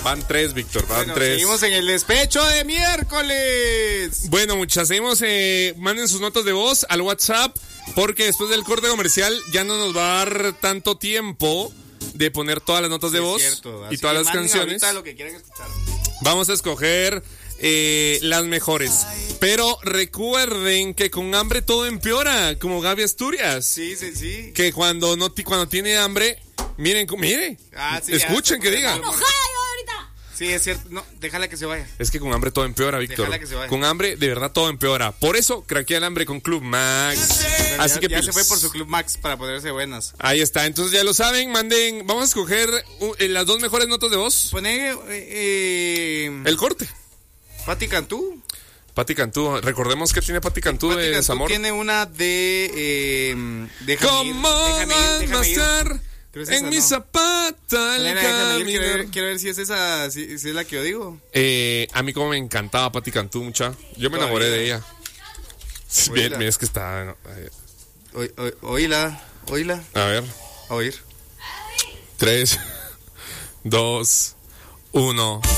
Van 3, Víctor, van 3. Seguimos en el despecho de miércoles. Bueno, muchachos, seguimos. Manden sus notas de voz al WhatsApp, porque después del corte comercial ya no nos va a dar tanto tiempo de poner todas las notas de voz y todas las canciones. Lo que quieran escuchar. Vamos a escoger las mejores. Pero recuerden que con hambre todo empeora, como Gaby Asturias. Sí. Que cuando tiene hambre, miren. Escuchen que diga. Sí, es cierto. No, déjala que se vaya. Es que con hambre todo empeora, Víctor. Déjala que se vaya. Con hambre, de verdad, todo empeora. Por eso, craquea el hambre con Club Max. Bueno, Así que ya se fue por su Club Max para ponerse buenas. Ahí está. Entonces ya lo saben. Manden. Vamos a escoger las 2 mejores notas de voz. Pone el corte. Pati Cantú. Pati Cantú. Recordemos que tiene Pati Cantú de Desamor. Tiene una de ¿Cómo déjame ir. En mi zapata el caminar. Quiero ver si es esa, si es la que yo digo. A mí como me encantaba Pati Cantú, mucha. Yo me enamoré de ella. Bien, mira, es que está... Oíla. A ver. A oír. 3, 2, 1...